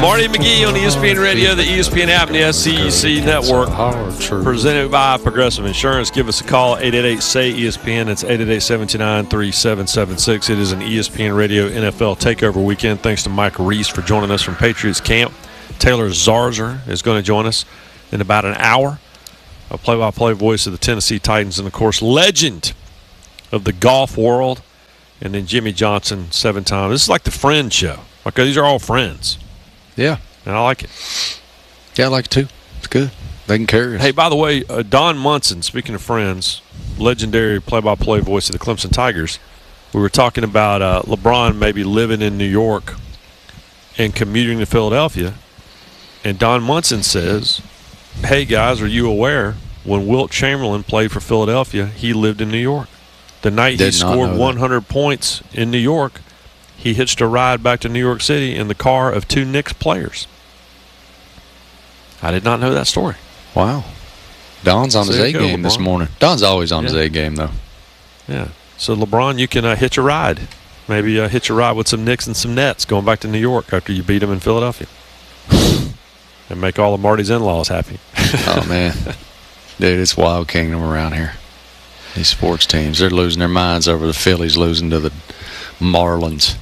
Marty McGee on ESPN Radio, the ESPN app, and the SEC Network. Presented by Progressive Insurance. Give us a call, 888-SAY-ESPN. It's 888-729-3776. It is an ESPN Radio NFL Takeover weekend. Thanks to Mike Reese for joining us from Patriots Camp. Taylor Zarzour is going to join us in about an hour. A play-by-play voice of the Tennessee Titans and, of course, legend of the golf world. And then Jimmy Johnson, 7-time. This is like the Friends show. Okay, these are all friends. Yeah. And I like it. Yeah, I like it too. It's good. They can carry us. Hey, by the way, Don Munson, speaking of friends, legendary play-by-play voice of the Clemson Tigers, we were talking about LeBron maybe living in New York and commuting to Philadelphia. And Don Munson says, hey, guys, are you aware when Wilt Chamberlain played for Philadelphia, he lived in New York? The night he scored 100 points in New York, he hitched a ride back to New York City in the car of 2 Knicks players. I did not know that story. Wow. Don's on his A game this morning. Don's always on his A game, though. Yeah. So, LeBron, you can hitch a ride. Maybe hitch a ride with some Knicks and some Nets going back to New York after you beat them in Philadelphia. And make all of Marty's in-laws happy. Oh, man. Dude, it's wild kingdom around here. These sports teams, they're losing their minds over the Phillies losing to the Marlins.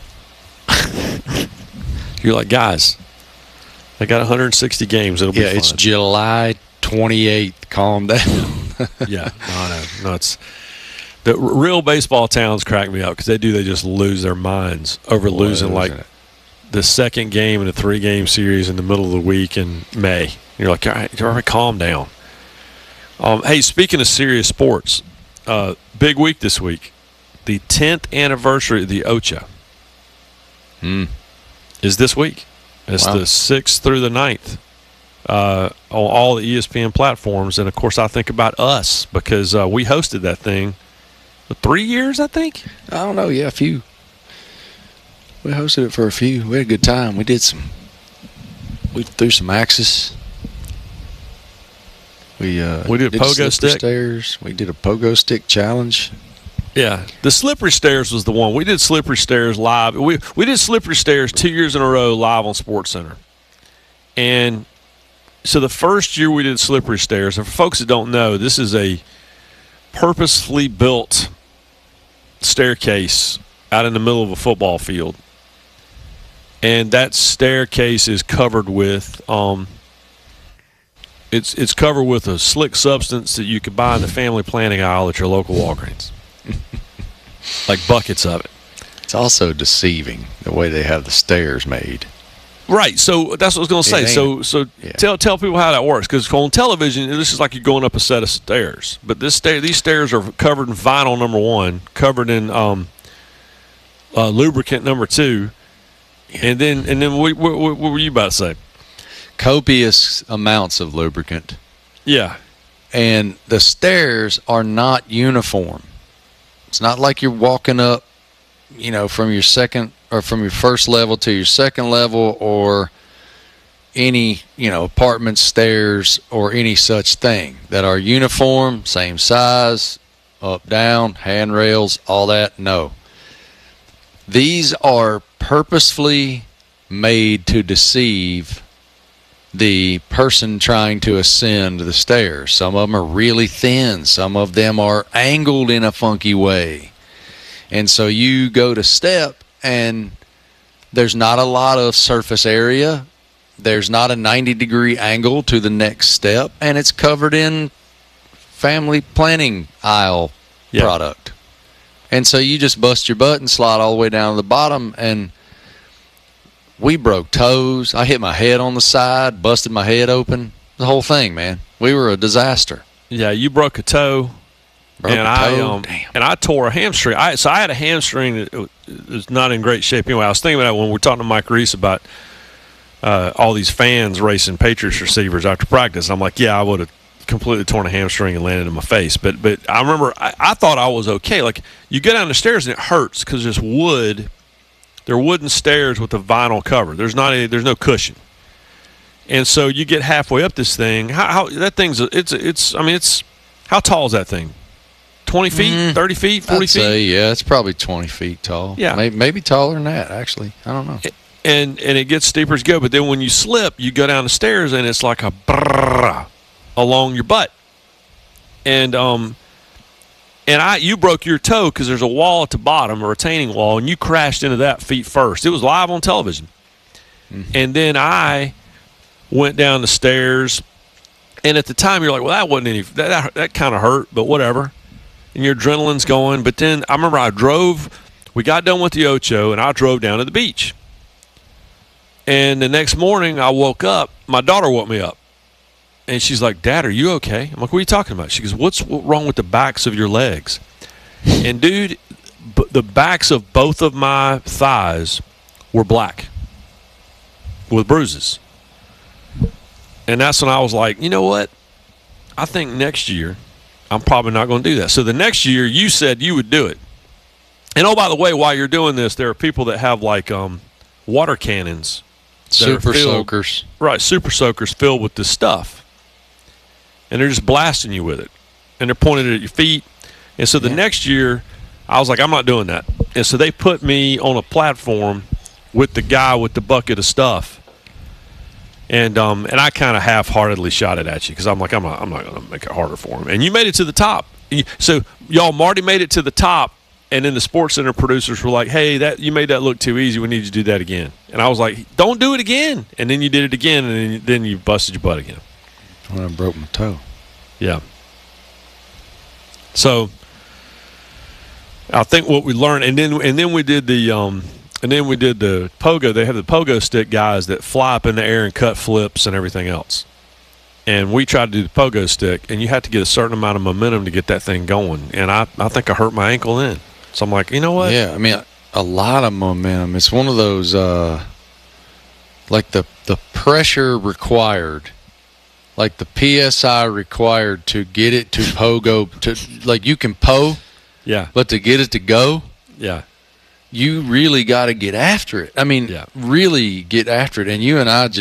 You're like, guys, they got 160 games. It'll be fun. It's July 28th. Calm down. Yeah, no, it's the real baseball towns crack me up because they just lose their minds over losing like the second game in a 3-game series in the middle of the week in May. You're like, all right, calm down. Hey, speaking of serious sports, big week this week. The 10th anniversary of the Ocho is this week. It's the 6th through the 9th on all the ESPN platforms. And, of course, I think about us because we hosted that thing for 3 years, I think. I don't know. Yeah, a few. We hosted it for a few. We had a good time. We threw some axes. We did pogo stick stairs. We did a pogo stick challenge. Yeah, the slippery stairs was the one. We did slippery stairs live. We did slippery stairs 2 years in a row live on SportsCenter. And so the first year we did slippery stairs, and for folks that don't know, this is a purposefully built staircase out in the middle of a football field. And that staircase is covered with it's covered with a slick substance that you could buy in the family planning aisle at your local Walgreens. Like buckets of it. It's also deceiving the way they have the stairs made. Right. So that's what I was going to say. So tell people how that works, because on television this is like you're going up a set of stairs, but these stairs are covered in vinyl, number one, covered in lubricant, number two, and then what were you about to say? Copious amounts of lubricant. Yeah. And the stairs are not uniform. It's not like you're walking up, from your second or from your first level to your second level or any, apartment stairs or any such thing that are uniform, same size, up, down, handrails, all that. No. These are purposefully made to deceive the person trying to ascend the stairs. Some of them are really thin. Some of them are angled in a funky way. And so you go to step and there's not a lot of surface area. There's not a 90-degree angle to the next step. And it's covered in family planning aisle product. And so you just bust your butt and slide all the way down to the bottom, and we broke toes. I hit my head on the side, busted my head open. The whole thing, man. We were a disaster. Yeah, you broke a toe. And I tore a hamstring. So I had a hamstring that was not in great shape anyway. I was thinking about it when we were talking to Mike Reese about all these fans racing Patriots receivers after practice. I'm like, yeah, I would have completely torn a hamstring and landed in my face. But I remember I thought I was okay. Like, you go down the stairs and it hurts because there's wood. They're wooden stairs with a vinyl cover. There's no cushion. And so you get halfway up this thing. How that thing's it's how tall is that thing? 20 feet, 30 feet, 40 feet? I'd say, yeah, it's probably 20 feet tall. Yeah. Maybe taller than that, actually. I don't know. and it gets steeper as you go. But then when you slip, you go down the stairs, and it's like a brrrr along your butt. And you broke your toe because there's a wall at the bottom, a retaining wall, and you crashed into that feet first. It was live on television. Mm-hmm. And then I went down the stairs, and at the time you're like, well, that wasn't any that kind of hurt, but whatever. And your adrenaline's going. But then I remember we got done with the Ocho, and I drove down to the beach. And the next morning I woke up, my daughter woke me up. And she's like, Dad, are you okay? I'm like, what are you talking about? She goes, what's wrong with the backs of your legs? And, dude, the backs of both of my thighs were black with bruises. And that's when I was like, you know what? I think next year I'm probably not going to do that. So the next year you said you would do it. And, oh, by the way, while you're doing this, there are people that have, like, water cannons. Super soakers. Right, super soakers filled with this stuff. And they're just blasting you with it. And they're pointing it at your feet. And so the next year, I was like, I'm not doing that. And so they put me on a platform with the guy with the bucket of stuff. And I kind of half-heartedly shot it at you because I'm like, I'm not going to make it harder for him. And you made it to the top. So, y'all, Marty made it to the top. And then the Sports Center producers were like, hey, you made that look too easy. We need you to do that again. And I was like, don't do it again. And then you did it again, and then you busted your butt again. When I broke my toe. Yeah. So I think what we learned, and then we did the pogo. They have the pogo stick guys that fly up in the air and cut flips and everything else. And we tried to do the pogo stick, and you have to get a certain amount of momentum to get that thing going. And I think I hurt my ankle then. So I'm like, you know what? Yeah, I mean, a lot of momentum. It's one of those, like the pressure required. Like the PSI required to get it to pogo, like you can but to get it to go, you really got to get after it. I mean, really get after it. And you and I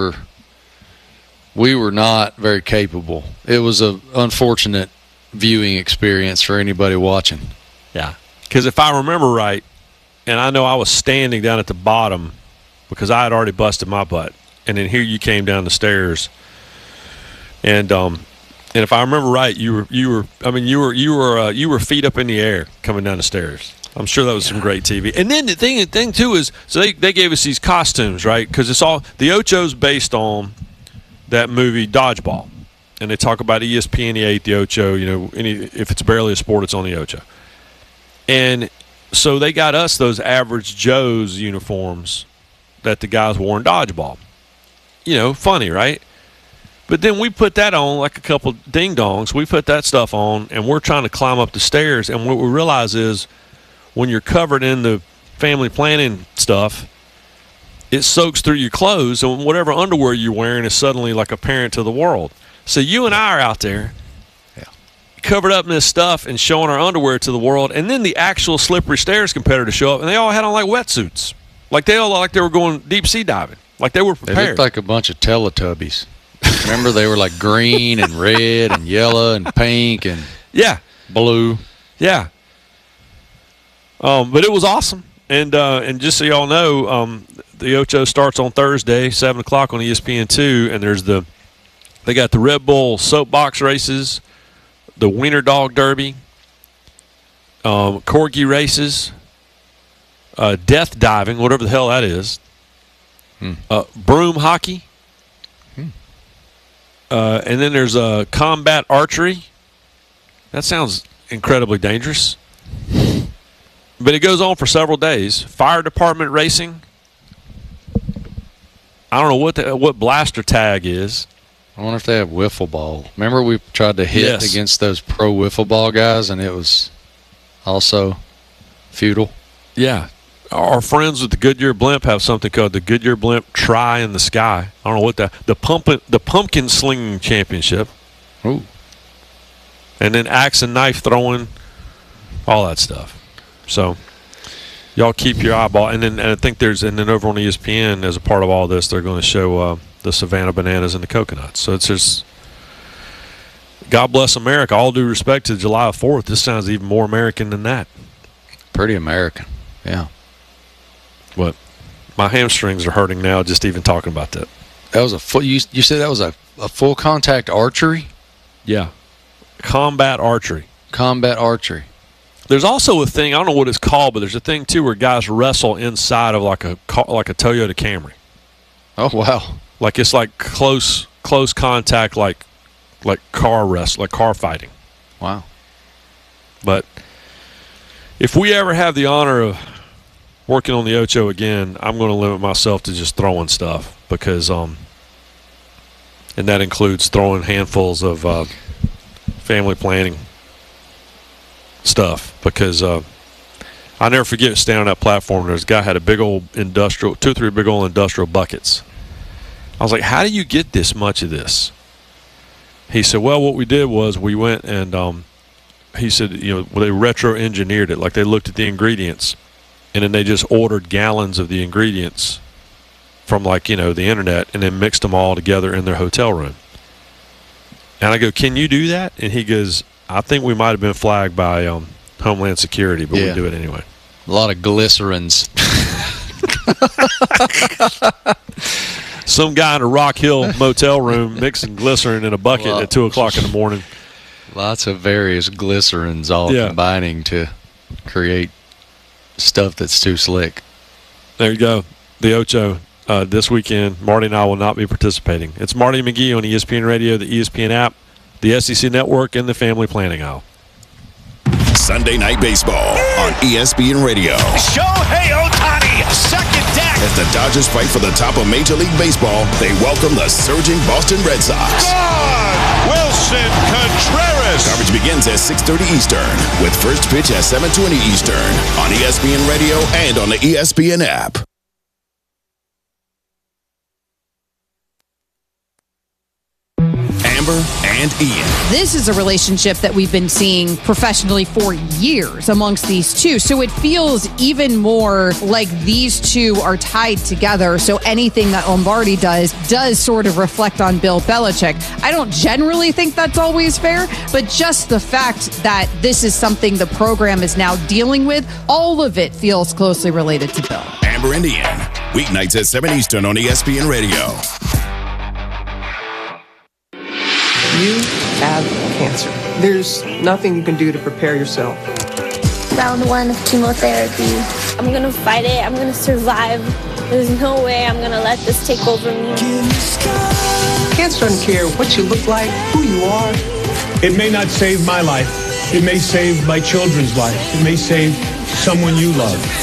we were not very capable. It was an unfortunate viewing experience for anybody watching. Yeah, because if I remember right, and I know I was standing down at the bottom because I had already busted my butt, and then here you came down the stairs. And if I remember right, you were feet up in the air coming down the stairs. I'm sure that was some great TV. And then the thing too is, so they gave us these costumes, right? Because it's all the Ocho's based on that movie Dodgeball, and they talk about ESPN, the 8, the Ocho. You know, if it's barely a sport, it's on the Ocho. And so they got us those average Joe's uniforms that the guys wore in Dodgeball. You know, funny, right? But then we put that on like a couple ding-dongs. We put that stuff on, and we're trying to climb up the stairs. And what we realize is when you're covered in the family planning stuff, it soaks through your clothes, and whatever underwear you're wearing is suddenly like apparent to the world. So you and I are out there covered up in this stuff and showing our underwear to the world, and then the actual Slippery Stairs competitors show up, and they all had on like wetsuits. Like they all like they were going deep-sea diving. Like they were prepared. They looked like a bunch of Teletubbies. Remember, they were like green and red and yellow and pink and blue. Yeah. But it was awesome. And just so y'all know, the Ocho starts on Thursday, 7 o'clock on ESPN2, and they got the Red Bull soapbox races, the Wiener Dog Derby, corgi races, death diving, whatever the hell that is, broom hockey. And then there's combat archery. That sounds incredibly dangerous. But it goes on for several days. Fire department racing. I don't know what blaster tag is. I wonder if they have wiffle ball. Remember we tried to hit against those pro wiffle ball guys, and it was also futile? Yeah. Our friends with the Goodyear Blimp have something called the Goodyear Blimp Try in the Sky. I don't know what the pumpkin slinging championship. Ooh. And then axe and knife throwing, all that stuff. So y'all keep your eyeball. And I think and then over on ESPN, as a part of all this, they're going to show the Savannah bananas and the coconuts. So it's just, God bless America. All due respect to July 4th, this sounds even more American than that. Pretty American, yeah. What? My hamstrings are hurting now just even talking about that. That was a full. You said that was a full contact archery? Yeah. Combat archery. Combat archery. There's also a thing, I don't know what it's called, but there's a thing too where guys wrestle inside of like a Toyota Camry. Oh wow! Like it's like close contact, like car wrestle, like car fighting. Wow. But if we ever have the honor of working on the Ocho again, I'm going to limit myself to just throwing stuff because and that includes throwing handfuls of family planning stuff because I never forget standing on that platform. There's a guy had a big old industrial, 2 or 3 big old industrial buckets. I was like, how do you get this much of this? He said, well, what we did was we went and he said, they retro engineered it. Like they looked at the ingredients and then they just ordered gallons of the ingredients from the internet and then mixed them all together in their hotel room. And I go, can you do that? And he goes, I think we might have been flagged by Homeland Security, but we do it anyway. A lot of glycerins. Some guy in a Rock Hill motel room mixing glycerin in a bucket at 2 o'clock in the morning. Lots of various glycerins all combining to create stuff that's too slick. There you go. The Ocho this weekend. Marty and I will not be participating. It's Marty McGee on ESPN Radio, the ESPN app, the SEC Network, and the Family Planning Aisle. Sunday Night Baseball on ESPN Radio. Shohei Ohtani, second deck. As the Dodgers fight for the top of Major League Baseball, they welcome the surging Boston Red Sox. Gone! Wilson Contreras. Coverage begins at 6:30 Eastern with first pitch at 7:20 Eastern on ESPN Radio and on the ESPN app. Amber and Ian. This is a relationship that we've been seeing professionally for years amongst these two. So it feels even more like these two are tied together. So anything that Lombardi does sort of reflect on Bill Belichick. I don't generally think that's always fair, but just the fact that this is something the program is now dealing with, all of it feels closely related to Bill. Amber and Ian, weeknights at 7 Eastern on ESPN Radio. You have cancer. There's nothing you can do to prepare yourself. Round 1 of chemotherapy. I'm gonna fight it. I'm gonna survive. There's no way I'm gonna let this take over me. Cancer doesn't care what you look like, who you are. It may not save my life. It may save my children's life. It may save someone you love.